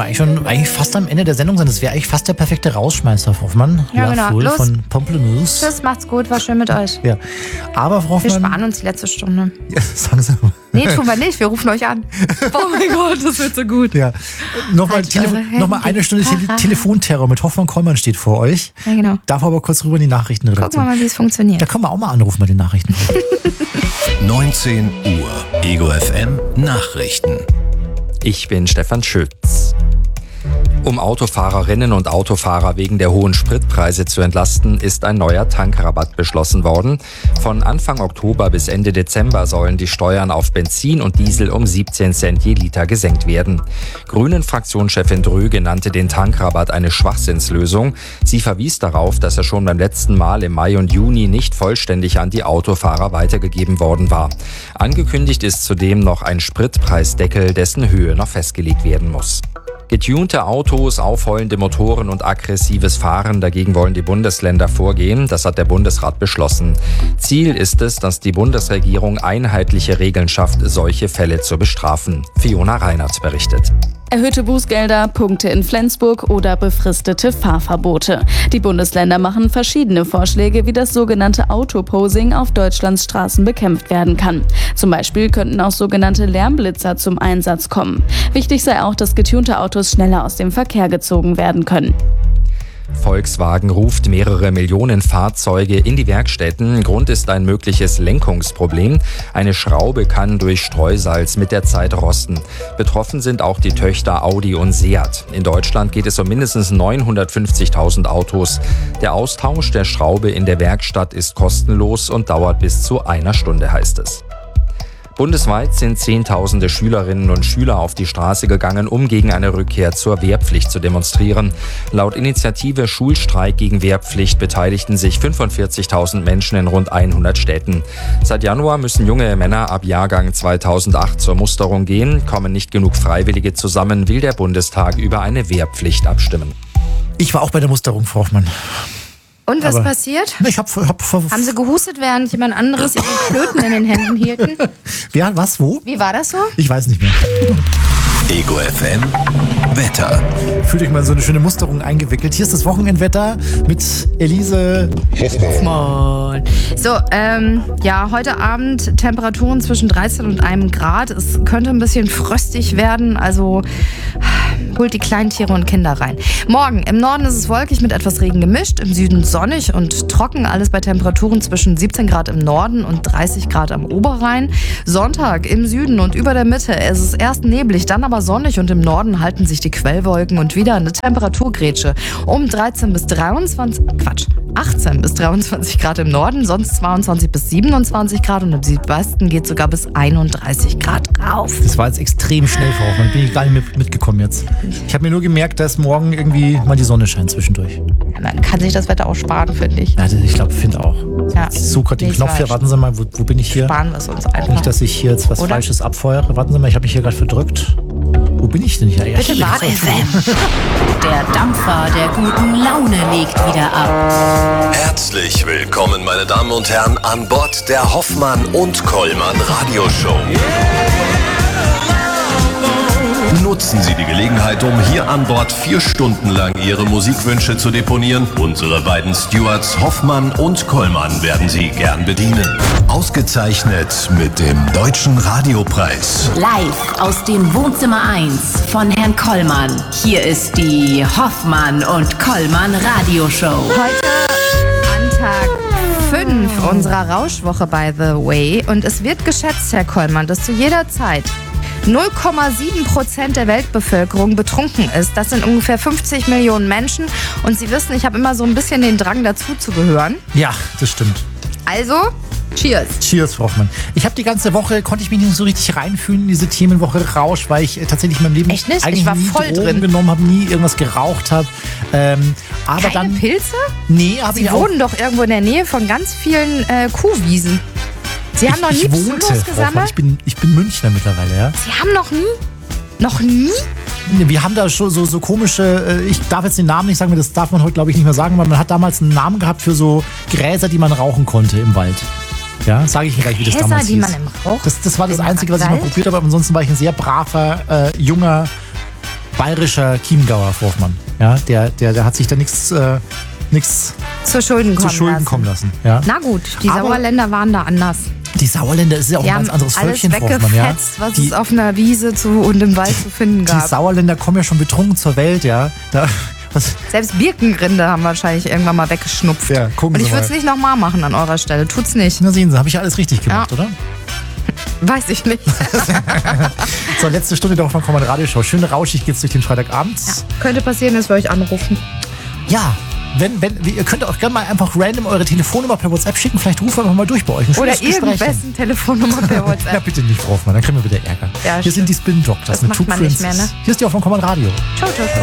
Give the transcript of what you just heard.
wir eigentlich fast am Ende der Sendung sind. Das wäre eigentlich fast der perfekte Rausschmeißer, Frau Hoffmann. Ja, genau. Voll Los. von Pamplemousse. Tschüss, macht's gut, war schön mit euch. Ja. Aber Frau Wir Hoffmann... sparen uns die letzte Stunde. Ja, sagen Sie mal. Nee, tun wir nicht, wir rufen euch an. Oh mein Gott, das wird so gut. Ja. Nochmal Halt eure Hände. eine Stunde Telefonterror mit Hoffmann-Kollmann steht vor euch. Ja, genau. Darf aber kurz rüber in die Nachrichtenredaktion. Gucken wir mal, wie es funktioniert. Da können wir auch mal anrufen bei den Nachrichten. 19 Uhr. Ego FM Nachrichten. Ich bin Stefan Schütz. Um Autofahrerinnen und Autofahrer wegen der hohen Spritpreise zu entlasten, ist ein neuer Tankrabatt beschlossen worden. Von Anfang Oktober bis Ende Dezember sollen die Steuern auf Benzin und Diesel um 17 Cent je Liter gesenkt werden. Grünen-Fraktionschefin Dröge nannte den Tankrabatt eine Schwachsinnslösung. Sie verwies darauf, dass er schon beim letzten Mal im Mai und Juni nicht vollständig an die Autofahrer weitergegeben worden war. Angekündigt ist zudem noch ein Spritpreisdeckel, dessen Höhe noch festgelegt werden muss. Getunte Autos, aufheulende Motoren und aggressives Fahren, dagegen wollen die Bundesländer vorgehen. Das hat der Bundesrat beschlossen. Ziel ist es, dass die Bundesregierung einheitliche Regeln schafft, solche Fälle zu bestrafen. Fiona Reinert berichtet. Erhöhte Bußgelder, Punkte in Flensburg oder befristete Fahrverbote. Die Bundesländer machen verschiedene Vorschläge, wie das sogenannte Autoposing auf Deutschlands Straßen bekämpft werden kann. Zum Beispiel könnten auch sogenannte Lärmblitzer zum Einsatz kommen. Wichtig sei auch, dass getunte Autos schneller aus dem Verkehr gezogen werden können. Volkswagen ruft mehrere Millionen Fahrzeuge in die Werkstätten. Grund ist ein mögliches Lenkungsproblem. Eine Schraube kann durch Streusalz mit der Zeit rosten. Betroffen sind auch die Töchter Audi und Seat. In Deutschland geht es um mindestens 950.000 Autos. Der Austausch der Schraube in der Werkstatt ist kostenlos und dauert bis zu 1 Stunde, heißt es. Bundesweit sind Zehntausende Schülerinnen und Schüler auf die Straße gegangen, um gegen eine Rückkehr zur Wehrpflicht zu demonstrieren. Laut Initiative Schulstreik gegen Wehrpflicht beteiligten sich 45.000 Menschen in rund 100 Städten. Seit Januar müssen junge Männer ab Jahrgang 2008 zur Musterung gehen. Kommen nicht genug Freiwillige zusammen, will der Bundestag über eine Wehrpflicht abstimmen. Ich war auch bei der Musterung, Frau Hoffmann. Und was Aber passiert? Ich hab Haben sie gehustet, während jemand anderes ihre Flöten in den Händen hielten? Wer, was, wo? Wie war das so? Ich weiß nicht mehr. Ego FM Wetter. Fühlt euch mal in so eine schöne Musterung eingewickelt. Hier ist das Wochenendwetter mit Elise Hoffmann. So, heute Abend Temperaturen zwischen 13 und 1 Grad. Es könnte ein bisschen fröstig werden, also holt die Kleintiere und Kinder rein. Morgen im Norden ist es wolkig mit etwas Regen gemischt, im Süden sonnig und trocken, alles bei Temperaturen zwischen 17 Grad im Norden und 30 Grad am Oberrhein. Sonntag im Süden und über der Mitte ist es erst neblig, dann aber sonnig und im Norden halten sich die Quellwolken und wieder eine Temperaturgrätsche. Um 18 bis 23 Grad im Norden, sonst 22 bis 27 Grad und im Südwesten geht sogar bis 31 Grad rauf. Das war jetzt extrem schnell, Frau Hoffmann. Bin ich gar nicht mitgekommen jetzt. Ich habe mir nur gemerkt, dass morgen irgendwie mal die Sonne scheint zwischendurch. Man kann sich das Wetter auch sparen, finde ich. Ja, ich finde auch. Ja. Ich suche gerade den Knopf hier. Warten Sie mal, wo bin ich hier? Sparen wir es uns einfach. Nicht, dass ich hier jetzt was Oder? Falsches abfeuere. Warten Sie mal, ich habe mich hier gerade verdrückt. Wo bin ich denn hier? Ja, Bitte hier. warte. Der Dampfer der guten Laune legt wieder ab. Herzlich willkommen, meine Damen und Herren, an Bord der Hoffmann und Kollmann Radioshow. Nutzen Sie die Gelegenheit, um hier an Bord 4 Stunden lang Ihre Musikwünsche zu deponieren. Unsere beiden Stewards Hoffmann und Kollmann werden Sie gern bedienen. Ausgezeichnet mit dem Deutschen Radiopreis. Live aus dem Wohnzimmer 1 von Herrn Kollmann. Hier ist die Hoffmann und Kollmann Radioshow. Heute an Tag 5 unserer Rauschwoche, by the way. Und es wird geschätzt, Herr Kollmann, dass zu jeder Zeit 0,7% der Weltbevölkerung betrunken ist. Das sind ungefähr 50 Millionen Menschen. Und Sie wissen, ich habe immer so ein bisschen den Drang, dazu zu gehören. Ja, das stimmt. Also, cheers. Cheers, Frau Hoffmann. Ich habe die ganze Woche, konnte ich mich nicht so richtig reinfühlen in diese Themenwoche Rausch, weil ich tatsächlich in meinem Leben Echt nicht? eigentlich Ich war nie voll Drogen drin. genommen habe, nie irgendwas geraucht habe. Aber Keine dann... Pilze? Nee, habe Sie ich auch... wohnen doch irgendwo in der Nähe von ganz vielen Kuhwiesen. Sie haben noch nie ich wohnte, Psulos Frau Hoffmann, gesammelt? ich bin Münchner mittlerweile, ja. Sie haben noch nie? Noch nie? Wir haben da schon so komische, ich darf jetzt den Namen nicht sagen, das darf man heute glaube ich nicht mehr sagen, aber man hat damals einen Namen gehabt für so Gräser, die man rauchen konnte im Wald. Ja, sage ich Ihnen gleich, wie das Gräser, damals die hieß. man im Rauch- Das war das im Einzige, was ich mal Wald? probiert habe, aber ansonsten war ich ein sehr braver, junger bayerischer Chiemgauer, Frau Hoffmann. Ja, der hat sich da nichts Zu Schulden kommen lassen. Ja. Na gut, die Aber Sauerländer waren da anders. Die Sauerländer ist ja auch Die ein ganz haben anderes alles Völkchen, Frau Hoffmann. Ja. weggefetzt, was es auf einer Wiese und im Wald zu finden Die gab. Sauerländer kommen ja schon betrunken zur Welt, ja. Selbst Birkenrinde haben wahrscheinlich irgendwann mal weggeschnupft. Ja, gucken und ich Sie würde es mal. nicht nochmal machen an eurer Stelle. Tut's nicht. Na sehen Sie, habe ich ja alles richtig gemacht, Ja. oder? Weiß ich nicht. So, letzte Stunde der Hoffmann Kommand Radioshow. Schön rauschig geht's durch den Freitagabend. Könnte passieren, dass wir euch anrufen. Ja. Ihr könnt auch gerne mal einfach random eure Telefonnummer per WhatsApp schicken. Vielleicht rufen wir einfach mal durch bei euch. Ein Oder schönes Gespräch. irgendwessen Telefonnummer per Na WhatsApp. bitte nicht, Frau Hoffmann, dann kriegen wir wieder Ärger. Ja, Hier stimmt. sind die Spin Doctors Das mit macht Two man nicht mehr, Princes. ne? Hier ist die Hoffmann Kommand Radio. Ciao, ciao, ciao.